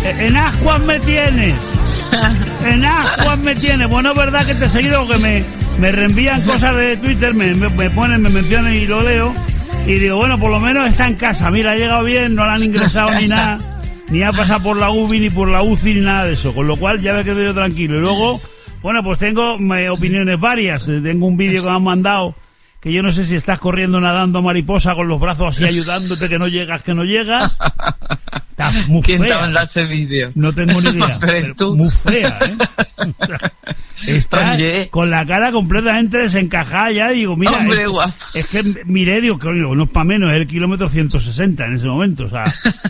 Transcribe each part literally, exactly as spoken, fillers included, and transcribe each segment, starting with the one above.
En ascuas me tienes. En ascuas me tienes. Bueno, es verdad que te he seguido porque me, me reenvían cosas de Twitter, me, me, me ponen, me mencionan y lo leo. Y digo, bueno, por lo menos está en casa. Mira, ha llegado bien, no la han ingresado ni nada. Ni ha pasado por la U B I, ni por la U C I, ni nada de eso. Con lo cual ya me quedo yo tranquilo. Y luego, bueno, pues tengo me, opiniones varias. Tengo un vídeo que me han mandado que yo no sé si estás corriendo nadando mariposa con los brazos así ayudándote, que no llegas, que no llegas. Estás muy ¿Quién fea. te mandó ese vídeo? No tengo ni idea. Pero tú. Muy fea, ¿eh? O sea, está Oye. con la cara completamente desencajada ya. Y digo, mira, Hombre, es, guapo. es que miré, digo, coño, no es para menos, es el kilómetro ciento sesenta en ese momento, o sea.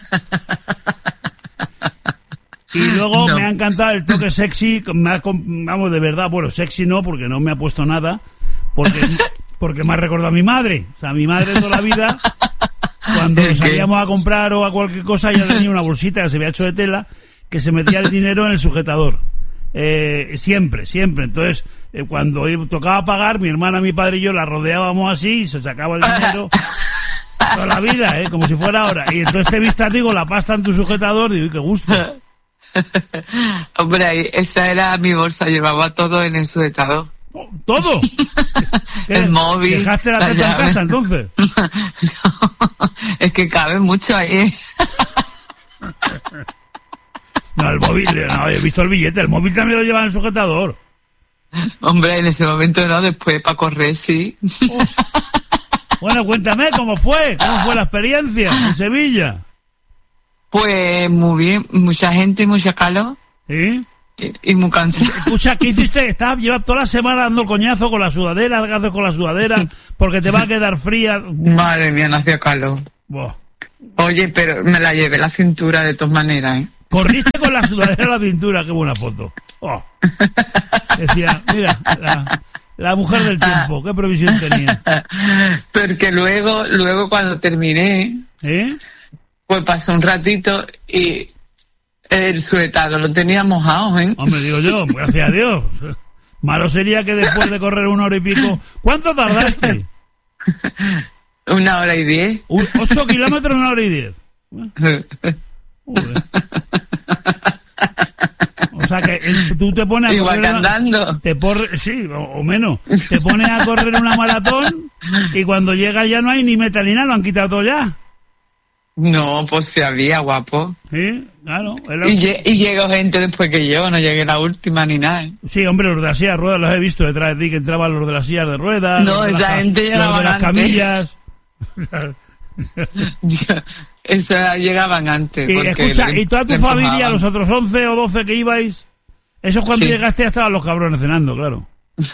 Y luego No. me ha encantado el toque sexy, me ha, vamos, de verdad, bueno, sexy no, porque no me ha puesto nada, porque, porque me ha recordado a mi madre. O sea, mi madre toda la vida, cuando ¿El qué? salíamos a comprar o a cualquier cosa, ella tenía una bolsita que se había hecho de tela, que se metía el dinero en el sujetador. Eh, siempre, siempre. Entonces, eh, cuando tocaba pagar, mi hermana, mi padre y yo la rodeábamos así y se sacaba el dinero toda la vida, ¿eh? Como si fuera ahora. Y entonces te viste, digo, la pasta en tu sujetador, digo, uy, qué gusto. Hombre, esa era mi bolsa, llevaba todo en el sujetador. ¿Todo? ¿Qué? El móvil. ¿Dejaste la la teta en llave. casa, entonces? No, es que cabe mucho ahí. No, el móvil, no, he visto el billete, el móvil también lo lleva en el sujetador. Hombre, en ese momento no, después para correr sí. Oh. Bueno, cuéntame, ¿cómo fue? ¿Cómo fue la experiencia en Sevilla? Pues muy bien, mucha gente y mucha calor. ¿Sí? Y, y muy cansado. Escucha, ¿qué hiciste? Estabas, llevas toda la semana dando coñazo con la sudadera, el gato con la sudadera, porque te va a quedar fría. Madre mía, no hacía calor. Buah. Oye, pero me la llevé la cintura de todas maneras, ¿eh? Corriste con la sudadera en la cintura, qué buena foto. Oh. Decía, mira, la, la mujer del tiempo, qué previsión tenía. Porque luego, luego cuando terminé, ¿Eh? pues pasó un ratito y el sujetado lo tenía mojado, ¿eh? Hombre, digo yo, gracias a Dios. Malo sería que después de correr una hora y pico... ¿Cuánto tardaste? Una hora y diez. Un- Ocho kilómetros en una hora y diez. Joder. O sea que el- tú te pones a Igual que correr una- andando. te por, sí, o, o menos. Te pones a correr una maratón y cuando llegas ya no hay ni meta ni nada, lo han quitado todo ya. No, pues si había, guapo. Sí, claro. es lo- Y, lle- y llegó gente después que yo, no llegué la última ni nada, ¿eh? Sí, hombre, los de la silla de ruedas los he visto detrás de ti, que entraban los de las sillas de ruedas. No, los de esa las ca- gente los llegaba de las antes. camillas. Yo- Eso llegaban antes. Y, porque escucha, le- ¿y toda tu le familia, empujaban. los otros once o doce que ibais? Eso es cuando Sí. llegaste ya estaban los cabrones cenando, claro.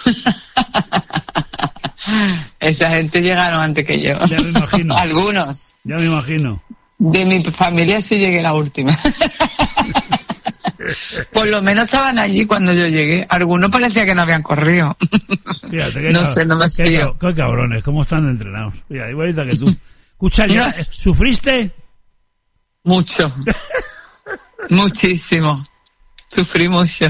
Esa gente llegaron antes que yo. Ya me imagino. Algunos. Ya me imagino. De mi familia sí llegué la última. Por lo menos estaban allí cuando yo llegué. Algunos parecía que no habían corrido. Fíjate, qué No cab- sé, no me qué, fío. ca- qué cabrones, cómo están entrenados. Mira, igualita que tú. Escucha, ya, eh, ¿sufriste? Mucho. Muchísimo. Sufrí mucho.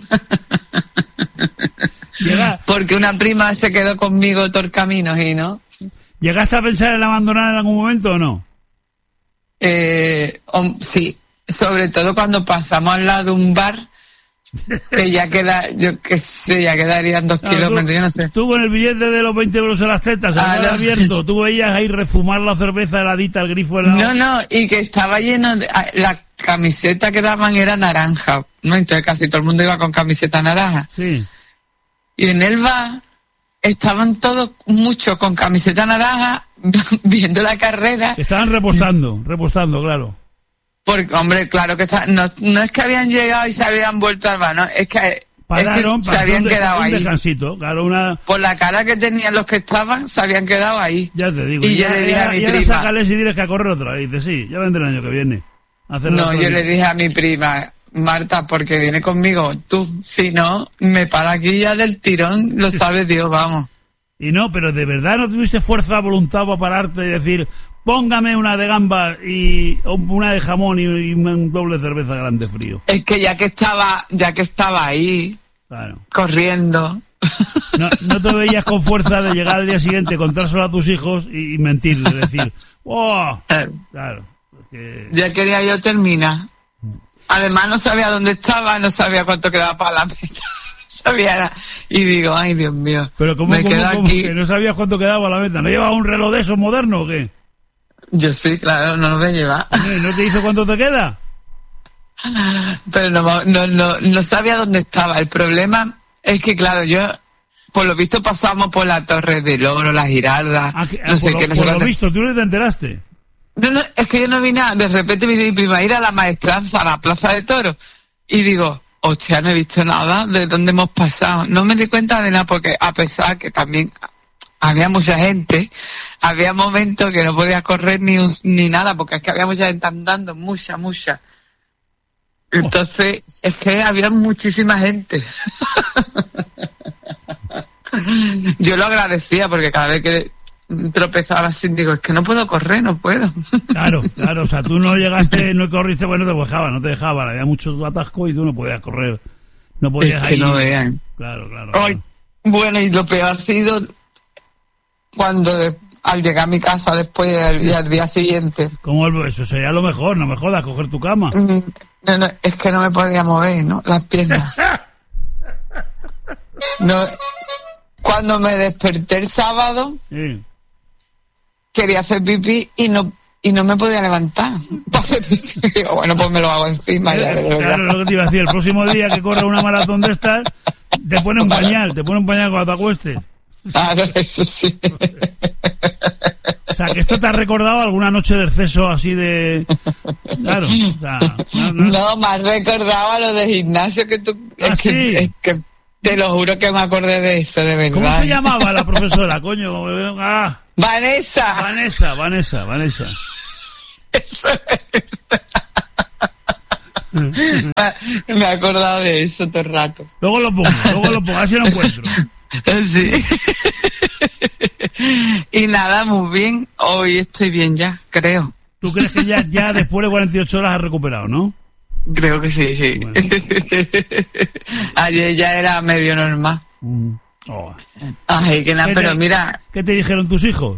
Llega- Porque una prima se quedó conmigo todo el camino y no. ¿Llegaste a pensar en abandonar en algún momento o no? Eh, hom- sí, sobre todo cuando pasamos al lado de un bar, que ya queda, yo qué sé, ya quedarían dos Claro, kilómetros, tú, yo no sé. tú con el billete de los veinte euros en las tetas, el Ah, bar no. abierto, tú veías ahí rezumar la cerveza heladita, el grifo helado. No, no, y que estaba lleno de, ah, la camiseta que daban era naranja, ¿no? Entonces casi todo el mundo iba con camiseta naranja. Sí. Y en el bar estaban todos, muchos con camiseta naranja, viendo la carrera. Estaban repostando, repostando, claro. Porque, hombre, claro que está, no, no es que habían llegado y se habían vuelto al bar, ¿no? Es que, Pararon, es que se habían un, quedado un ahí. descansito, claro, una... Por la cara que tenían los que estaban, se habían quedado ahí. Ya te digo. Y yo ya, le dije ya, a mi ya le prima. sácales y diles que a correr otra vez. Dice, sí, ya vendré el año que viene. a hacer No, la yo le crónica. dije a mi prima, Marta, porque viene conmigo tú. Si no, me para aquí ya del tirón, lo sabe Dios, vamos. Y no, pero de verdad no tuviste fuerza, voluntad para pararte y decir, póngame una de gamba y una de jamón y, y un doble cerveza grande frío. Es que ya que estaba, ya que estaba ahí, Claro. corriendo. No, no te veías con fuerza de llegar al día siguiente, contárselo a tus hijos y, y mentirle, decir, ¡oh! Claro. es que- Ya quería yo terminar. Además no sabía dónde estaba, no sabía cuánto quedaba para la meta. Sabía nada. Y digo, ay, Dios mío. Pero ¿cómo, me cómo, quedo cómo aquí. que no sabías cuánto quedaba la meta? ¿No llevabas un reloj de esos modernos o qué? Yo sí, claro, no lo voy a llevar. ¿No te dice cuánto te queda? Pero no, no, no, no sabía dónde estaba. El problema es que, claro, yo, por lo visto, pasamos por la Torre del Oro, la Giralda, Ah, que, no ah, sé por qué. lo, No por sé lo visto, tú no te enteraste. No, no, es que yo no vi nada. De repente me dice mi prima, ir a la maestranza, a la Plaza de Toros. Y digo, hostia, no he visto nada de dónde hemos pasado. No me di cuenta de nada porque, a pesar que también había mucha gente, había momentos que no podía correr ni un, ni nada, porque es que había mucha gente andando, mucha, mucha. Entonces, es que había muchísima gente. Yo lo agradecía porque cada vez que tropezaba así, digo, es que no puedo correr, no puedo. Claro, claro, o sea, tú no llegaste, no corriste, bueno, no te dejaba, no te dejaban, había mucho atasco y tú no podías correr. No podías es que ahí. no vean. Claro, claro. Ay, claro. bueno, y lo peor ha sido cuando de, al llegar a mi casa después y al día siguiente. ¿Cómo el- eso sería lo mejor? No me jodas, coger tu cama. Mm, No, no, es que no me podía mover, ¿no? Las piernas. No, cuando me desperté el sábado, Sí. quería hacer pipí y no y no me podía levantar. para hacer pipí. Digo, bueno, pues me lo hago encima ya. de verdad. Claro, lo que te iba a decir, el próximo día que corra una maratón de estas, te pone un pañal, te pone un pañal cuando te acuestes. Claro, eso sí. O sea, que esto te ha recordado alguna noche de exceso así de... Claro, o sea... No, no- No, me has recordado a lo de gimnasio que tú... Ah, es, que, sí. es que te lo juro que me acordé de eso, de verdad. ¿Cómo se llamaba la profesora, coño? Ah, Vanessa. Vanessa, Vanessa, Vanessa. Eso es. Me he acordado de eso todo el rato. Luego lo pongo, luego lo pongo, a ver si lo encuentro. Sí. Y nada, muy bien. Hoy estoy bien ya, creo. ¿Tú crees que ya, ya después de cuarenta y ocho horas has recuperado, no? Creo que sí, sí. Bueno. Ayer ya era medio normal. Mm. Oh. Ay, que nada, ¿Qué pero te- mira, ¿Qué te dijeron tus hijos?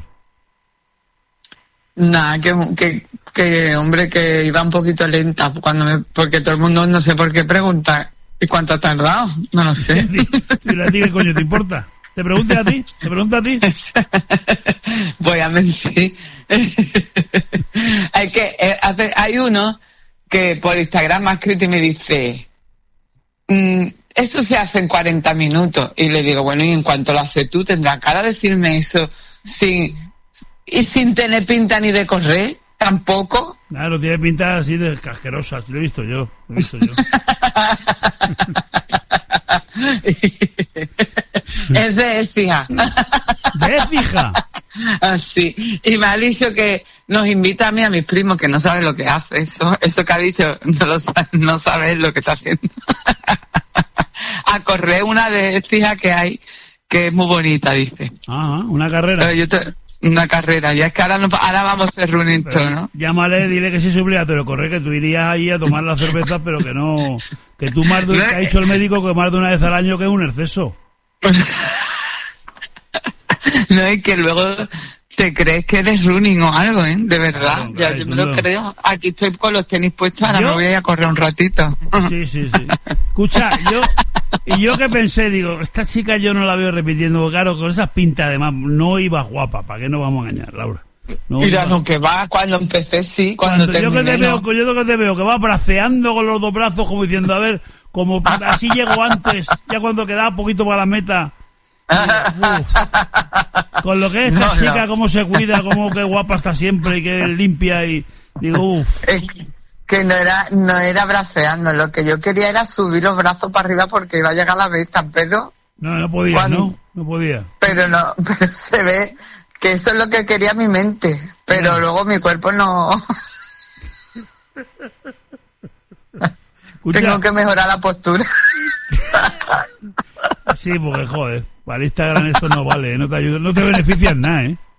nada, que, que, que hombre, que iba un poquito lenta, cuando me, porque todo el mundo no sé por qué pregunta, ¿y cuánto ha tardado? No lo sé. Si, si le digo, ¿qué coño te importa? ¿Te pregunte a ti? ¿Te pregunta a ti? Voy a mentir. Hay que, eh, hace, hay uno que por Instagram me ha escrito y me dice, mm, eso se hace en cuarenta minutos. Y le digo, bueno, y en cuanto lo haces tú, ¿tendrás cara de decirme eso sin, y sin tener pinta ni de correr? Tampoco. Claro, tiene pinta así de casquerosa, lo he visto yo, lo he visto yo. Es de Écija. ¿De fija? Así. Y me ha dicho que nos invita a mí, a mis primos, que no saben lo que hace. Eso, eso que ha dicho, no lo sabe, no sabes lo que está haciendo. A correr una de Écija que hay, que es muy bonita, dice. Ah, una carrera. Pero yo te- una carrera. Ya es que ahora, no, ahora vamos a hacer running todo, ¿no? Llámale, dile que sí es obligatorio correr, que tú irías ahí a tomar la cerveza, pero que no... Que tú más de... Que ha dicho el médico que más de una vez al año que es un exceso. No, y que luego te crees que eres running o algo, ¿eh? De verdad. Claro, Ya, claro, yo me tú lo no. creo. Aquí estoy con los tenis puestos, ahora ¿Yo? me voy a ir a correr un ratito. Sí, sí, sí. Escucha, yo... Y yo que pensé, digo, esta chica yo no la veo repitiendo, claro, con esas pintas además, no iba guapa, ¿para qué nos vamos a engañar, Laura? No Mira, iba- no, que va, cuando empecé sí, cuando, Cuando yo que terminé te veo, no. yo que te veo que va braceando con los dos brazos como diciendo, a ver, como así llego antes, ya cuando quedaba poquito para la meta. Uf. Con lo que es esta No, chica, no. cómo se cuida, cómo que guapa está siempre y que limpia y digo, uff. Es que no era, no era braceando, lo que yo quería era subir los brazos para arriba porque iba a llegar la meta, pero, No, no podía, Cuando- ¿no? No podía. pero no, pero se ve que eso es lo que quería mi mente, pero No. luego mi cuerpo no. Escucha, Tengo que mejorar la postura. sí, porque joder, para Instagram esto no vale, no te ayuda, no te beneficia en nada, ¿eh?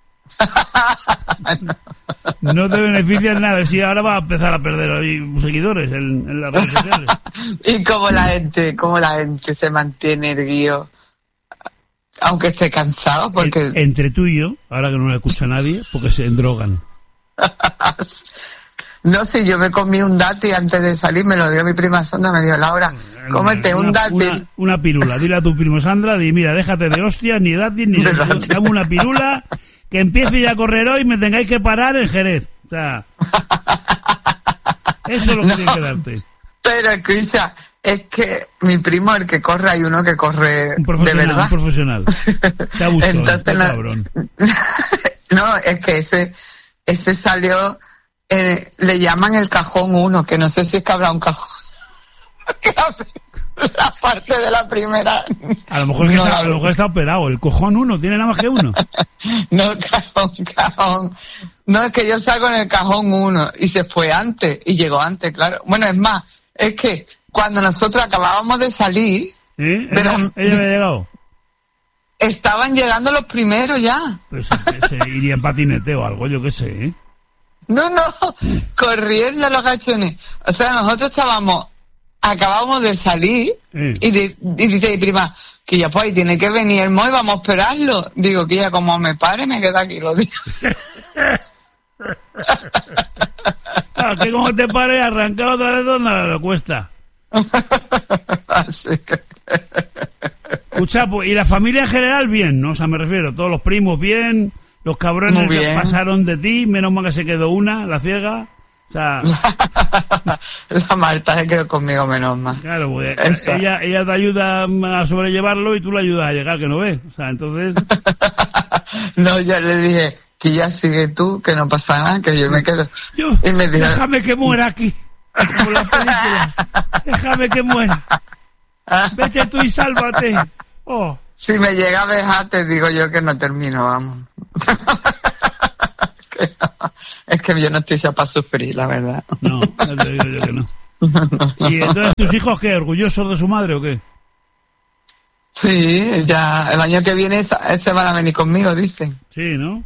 No te beneficia en nada, si ahora vas a empezar a perder ahí seguidores en, en las redes sociales. Y como la gente, como la gente se mantiene erguido, aunque esté cansado, porque En- entre tú y yo, ahora que no lo escucha nadie, porque se endrogan. No sé, yo me comí un dátil antes de salir, me lo dio mi prima Sandra, me dijo, Laura, cómete una, un dátil. Una, una pirula, dile a tu primo Sandra, di, mira, déjate de hostias, ni dátil, ni dame una pirula, que empiece ya a correr hoy y me tengáis que parar en Jerez. O sea, eso es lo que no, tiene que darte. Pero escucha, es que mi primo, el que corre, hay uno que corre de verdad. Un profesional. Te abusó, entonces, este no, cabrón. No, es que ese, ese salió... Eh, le llaman el cajón uno, que no sé si es que habrá un cajón. La, la parte de la primera. A lo mejor, no, que está, a lo mejor está operado. El cojón uno, tiene nada más que uno. No, cajón, cajón. No, es que yo salgo en el cajón uno y se fue antes y llegó antes, claro. Bueno, es más, es que cuando nosotros acabábamos de salir. ¿Eh? De ¿Ella, la, ella había llegado? Estaban llegando los primeros ya. Pues se, se iría en patinete o algo, yo qué sé, ¿eh? No, no, corriendo los gachones. O sea, nosotros estábamos, acabamos de salir eh. y, de, y dice mi prima, que ya pues tiene que venir el Moy, vamos a esperarlo. Digo, que ya como me pare, me queda aquí, lo digo. Ah, que como te pare, arrancado otra vez donde le cuesta. Así que... Escucha, pues, y la familia en general bien, ¿no? O sea, me refiero, todos los primos bien... Los cabrones que pasaron de ti, menos mal que se quedó una, la ciega. O sea... La Marta se quedó conmigo, menos mal. Claro, pues ella, ella te ayuda a sobrellevarlo y tú le ayudas a llegar, que no ves. O sea, entonces... No, ya le dije, que ya sigue tú, que no pasa nada, que yo me quedo... Yo, y me dijo, déjame que muera aquí, como la película. Déjame que muera. Vete tú y sálvate. Oh. Si me llega a dejarte, digo yo que no termino, vamos. que no. Es que yo no estoy ya para sufrir, la verdad. No, no te digo yo que no. ¿Y entonces tus hijos qué? ¿Orgullosos de su madre o qué? Sí, ya el año que viene se van a venir conmigo, dicen. Sí, ¿no?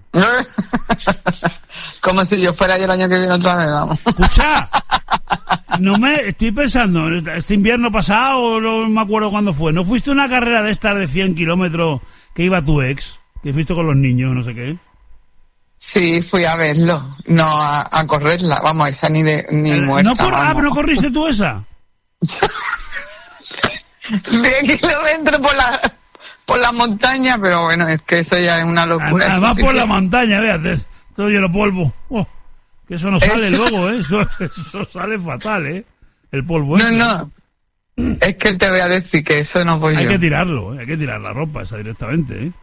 Como si yo fuera yo el año que viene otra vez, vamos. Escucha, no me estoy pensando, este invierno pasado, no me acuerdo cuándo fue, ¿no fuiste a una carrera de estas de cien kilómetros que iba tu ex? Que fuiste con los niños, no sé qué. Sí, fui a verlo, no a, a correrla, vamos, esa ni de ni eh, muerta. ¿No cor- ah, ¿no corriste tú esa? diez kilómetros por la por la montaña, pero bueno, es que eso ya es una locura. Además sí por que... la montaña, véate, todo lleno de polvo. Oh, que eso no sale es... luego, ¿eh? Eso, eso sale fatal, ¿eh? El polvo. No, ese. no. Es que te voy a decir que eso no voy hay yo. Hay que tirarlo, ¿eh? Hay que tirar la ropa esa directamente, ¿eh?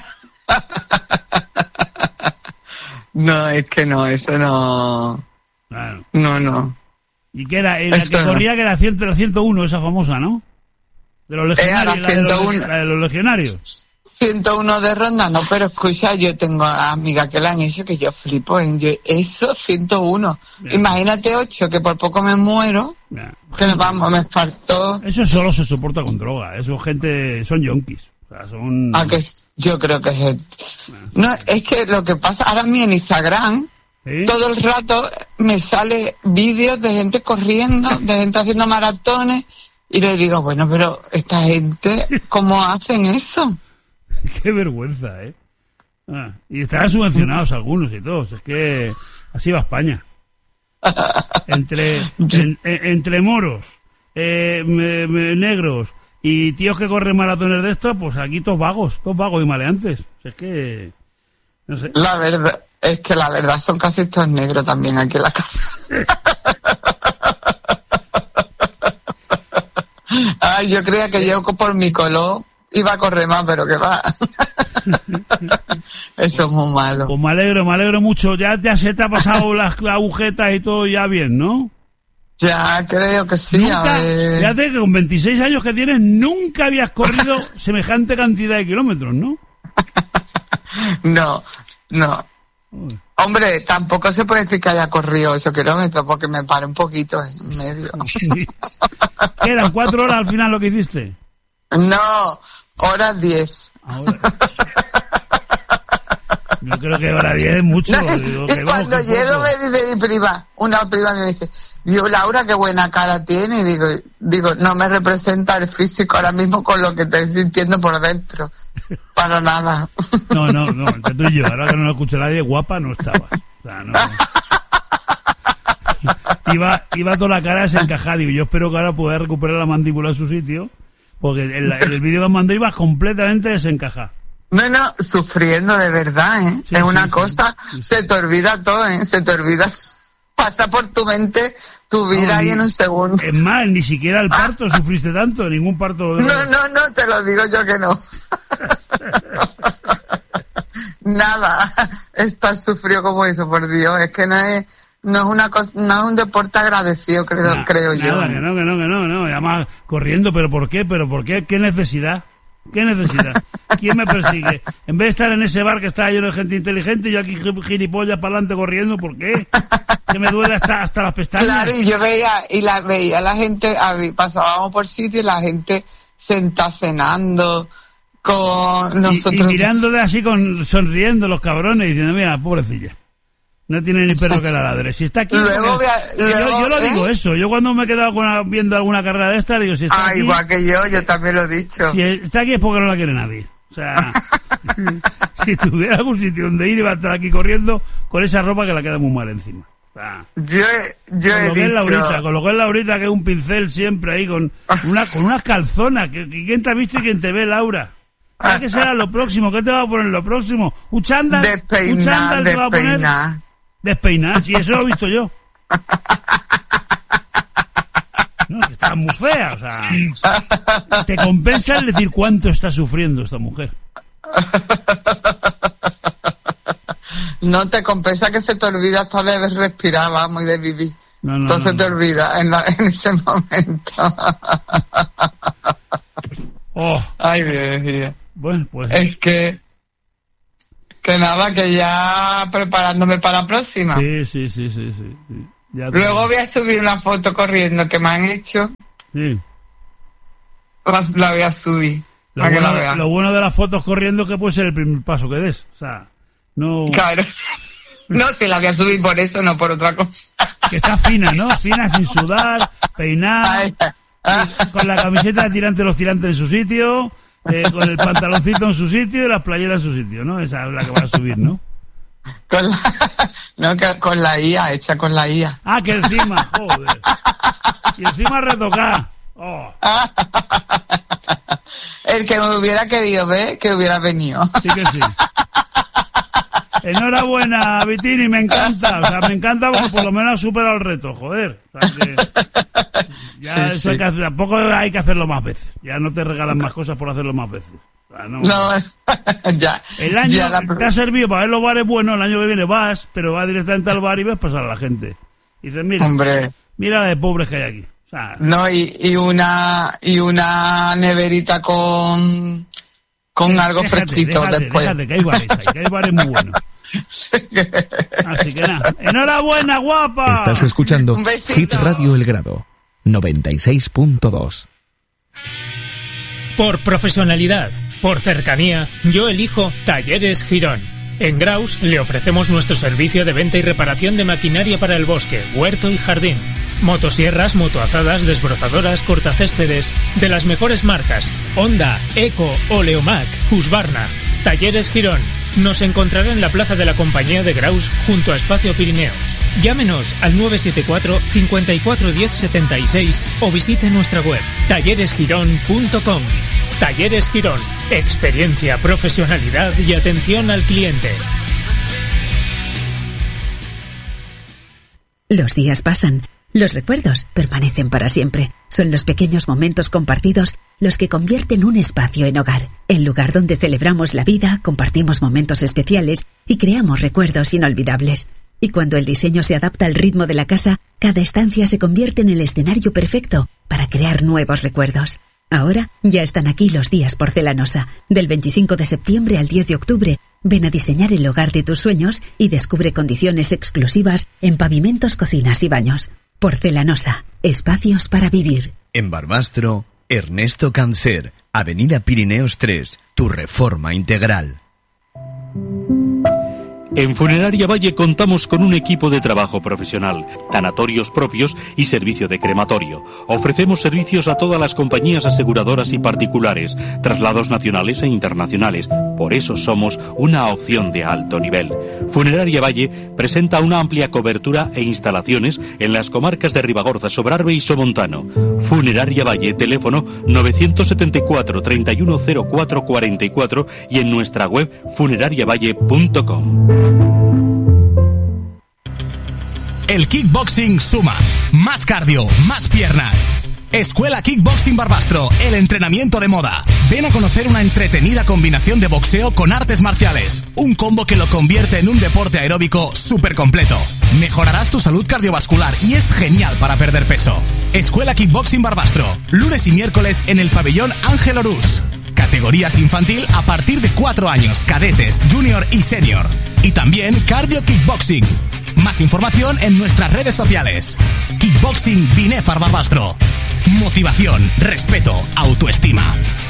No, es que no, eso no... Claro. No, no. ¿Y qué era? La que corría no. Que era ciento uno, esa famosa, ¿no? De los legionarios. La, ciento uno. La, de los, la de los legionarios. ciento uno de ronda, no, pero escucha, yo tengo amigas que la han hecho que yo flipo en yo, eso, ciento uno. Bien. Imagínate ocho, que por poco me muero. Bien. Que nos vamos, me faltó. Eso solo se soporta con droga, eso gente, son yonkis. O sea, son... Ah, que yo creo que se... No, es que lo que pasa, ahora mismo en Instagram, ¿sí? Todo el rato me sale vídeos de gente corriendo, de gente haciendo maratones, y le digo, bueno, pero esta gente, ¿cómo hacen eso? Qué vergüenza, ¿eh? Ah, y estarán subvencionados algunos y todos, es que así va España. Entre, en, en, entre moros, eh, me, me, negros y tíos que corren maratones de estos, pues aquí todos vagos, todos vagos y maleantes. Es que, no sé. La verdad, es que la verdad son casi todos negros también aquí en la casa. Ay, yo creía que yo por mi color iba a correr más, pero que va. Eso es muy malo. Pues me alegro, me alegro mucho. Ya, ya se te ha pasado las agujetas y todo ya bien, ¿no? Ya, creo que sí. Nunca, a ver. Fíjate que con veintiséis años que tienes, nunca habías corrido semejante cantidad de kilómetros, ¿no? No, no. Uy. Hombre, tampoco se puede decir que haya corrido ocho kilómetros porque me paré un poquito en medio. Sí. ¿Qué eran? ¿Cuatro horas al final lo que hiciste? No, horas diez. Ahora. Yo creo que hora diez es mucho. No, digo, y que cuando vamos, llego me dice mi prima, una prima me dice, digo, Laura, qué buena cara tiene. Y digo, digo, no me representa el físico ahora mismo con lo que estoy sintiendo por dentro. Para nada. No, no, no, entre tú y yo, ahora que no lo escucha nadie, guapa no estabas. O sea, no. iba, iba toda la cara desencajada. Digo, yo espero que ahora pueda recuperar la mandíbula en su sitio, porque en, la, en el vídeo que me mandó iba completamente desencajada. No, no, sufriendo de verdad, ¿eh? Sí, es sí, una sí, cosa, sí, sí. Se te olvida todo, ¿eh? Se te olvida, pasa por tu mente tu vida no, ahí ni, en un segundo. Es más, ni siquiera el parto sufriste tanto, ningún parto lo No, no, no, te lo digo yo que no. Nada, estás sufrido como eso, por Dios, es que no es... No es una cosa, no es un deporte agradecido, creo, nah, creo yo. Nada, que no, que no, que no, no, además corriendo, pero ¿por qué? ¿Pero por qué? ¿Qué necesidad? ¿Qué necesidad? ¿Quién me persigue? En vez de estar en ese bar que está lleno de gente inteligente, yo aquí gilipollas para adelante corriendo, ¿por qué? Que me duele hasta, hasta las pestañas. Claro, y yo veía, y la veía la gente, pasábamos por sitio y la gente sentada cenando con nosotros. Y, y mirándole así, con sonriendo los cabrones, diciendo, mira, pobrecilla. No tiene ni perro que la ladre. Si está aquí... Luego, porque... luego, yo, yo lo ¿eh? digo eso. Yo cuando me he quedado con una, viendo alguna carrera de esta, digo, si está ah, aquí... igual que yo, yo también lo he dicho. Si está aquí es porque no la quiere nadie. O sea, si tuviera algún sitio donde ir, iba a estar aquí corriendo con esa ropa que la queda muy mal encima. O sea, yo he, yo con he lo que dicho... es Laurita, con lo que es Laurita, que es un pincel siempre ahí, con una con unas calzonas. Que, ¿Quién te ha visto y quién te ve, Laura? ¿Qué será lo próximo? ¿Qué te va a poner lo próximo? ¿Un chándal? Despeinar, ¿Un chándal te va a poner? despeinar. Despeinar, si eso lo he visto yo. No, que estaba muy fea, o sea. Te compensa el decir cuánto está sufriendo esta mujer. No te compensa que se te olvida hasta de respirar, vamos, y de vivir. No, no, Entonces no, te no. olvida en, la, en ese momento. Oh. Ay, Dios mío. Bueno, pues. Es que... Que nada, que ya preparándome para la próxima. Sí, sí, sí, sí, sí. sí. Ya te... Luego voy a subir una foto corriendo que me han hecho. Sí. La, la voy a subir. Lo para bueno, que la vean. lo bueno de las fotos corriendo es que puede ser el primer paso que des. O sea, no... Claro. No, si la voy a subir por eso, no por otra cosa. Que está fina, ¿no? Fina, sin sudar, peinada, con la camiseta de tirante los tirantes en su sitio... Eh, con el pantaloncito en su sitio y las playeras en su sitio, ¿no? Esa es la que va a subir, ¿no? Con la, no, que con la I A, hecha con la I A. Ah, que encima, joder. Y encima retocar. Oh. El que me hubiera querido ver, que hubiera venido. Sí que sí. Enhorabuena, Vitini, me encanta. O sea, me encanta porque por lo menos ha superado el reto, joder. O sea, que ya sí, eso sí. hay que hacer, tampoco hay que hacerlo más veces. Ya no te regalan más cosas por hacerlo más veces. O sea, no, no ya. El año ya la... te ha servido para ver los bares buenos, el año que viene vas, pero vas directamente al bar y ves pasar a la gente. Y dices, mira, Hombre. mira la de pobres que hay aquí. O sea, no, y, y una y una neverita con con algo déjate, fresquito déjate, después. Déjate, que hay bares ahí, que hay bares muy buenos. Así que nada, enhorabuena, guapa. Estás escuchando Hit Radio El Grado noventa y seis punto dos. Por profesionalidad, por cercanía, yo elijo Talleres Girón. En Graus le ofrecemos nuestro servicio de venta y reparación de maquinaria para el bosque, huerto y jardín. Motosierras, motoazadas, desbrozadoras, cortacéspedes, de las mejores marcas: Honda, Eco, Oleomac, Husqvarna. Talleres Girón. Nos encontrará en la plaza de la Compañía de Graus junto a Espacio Pirineos. Llámenos al nueve siete cuatro, cinco cuatro uno cero, siete seis o visite nuestra web talleres girón punto com. Talleres Girón. Experiencia, profesionalidad y atención al cliente. Los días pasan. Los recuerdos permanecen para siempre. Son los pequeños momentos compartidos los que convierten un espacio en hogar. El lugar donde celebramos la vida, compartimos momentos especiales y creamos recuerdos inolvidables. Y cuando el diseño se adapta al ritmo de la casa, cada estancia se convierte en el escenario perfecto para crear nuevos recuerdos. Ahora ya están aquí los días Porcelanosa. Del veinticinco de septiembre al diez de octubre, ven a diseñar el hogar de tus sueños y descubre condiciones exclusivas en pavimentos, cocinas y baños. Porcelanosa, espacios para vivir. En Barbastro, Ernesto Cancer, Avenida Pirineos tres, tu reforma integral. En Funeraria Valle contamos con un equipo de trabajo profesional, tanatorios propios y servicio de crematorio. Ofrecemos servicios a todas las compañías aseguradoras y particulares, traslados nacionales e internacionales. Por eso somos una opción de alto nivel. Funeraria Valle presenta una amplia cobertura e instalaciones en las comarcas de Ribagorza, Sobrarbe y Somontano. Funeraria Valle, teléfono novecientos setenta y cuatro, treinta y uno cero cuatro cuarenta y cuatro y en nuestra web funeraria valle punto com. El kickboxing suma. Más cardio, más piernas. Escuela Kickboxing Barbastro, el entrenamiento de moda. Ven a conocer una entretenida combinación de boxeo con artes marciales. Un combo que lo convierte en un deporte aeróbico súper completo. Mejorarás tu salud cardiovascular y es genial para perder peso. Escuela Kickboxing Barbastro, lunes y miércoles en el pabellón Ángel Orús. Categorías infantil a partir de cuatro años, cadetes, junior y senior. Y también cardio kickboxing. Más información en nuestras redes sociales. Kickboxing Binefar Barbastro. Motivación, respeto, autoestima.